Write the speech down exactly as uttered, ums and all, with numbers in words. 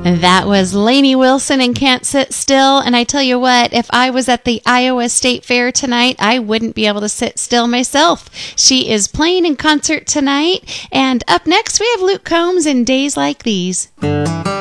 That was Lainey Wilson and Can't Sit Still. And I tell you what, if I was at the Iowa State Fair tonight, I wouldn't be able to sit still myself. She is playing in concert tonight. And up next, we have Luke Combs in Days Like These.